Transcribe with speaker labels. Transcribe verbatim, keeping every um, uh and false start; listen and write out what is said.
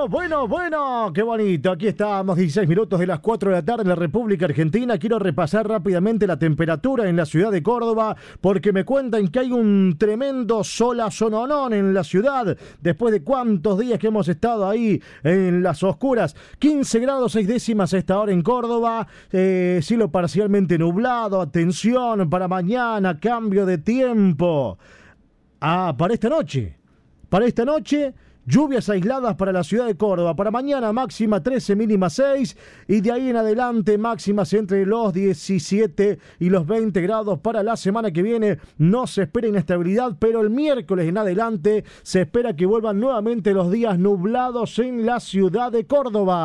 Speaker 1: Bueno, bueno, bueno, qué bonito. Aquí estamos, dieciséis minutos de las cuatro de la tarde en la República Argentina. Quiero repasar rápidamente la temperatura en la ciudad de Córdoba, porque me cuentan que hay un tremendo solazononón en la ciudad, después de cuántos días que hemos estado ahí en las oscuras. quince grados seis décimas a esta hora en Córdoba, eh, cielo parcialmente nublado. Atención, para mañana, cambio de tiempo. Ah, para esta noche. Para esta noche, lluvias aisladas para la ciudad de Córdoba. Para mañana, máxima trece, mínima seis. Y de ahí en adelante, máximas entre los diecisiete y los veinte grados. Para la semana que viene no se espera inestabilidad, pero el miércoles en adelante se espera que vuelvan nuevamente los días nublados en la ciudad de Córdoba.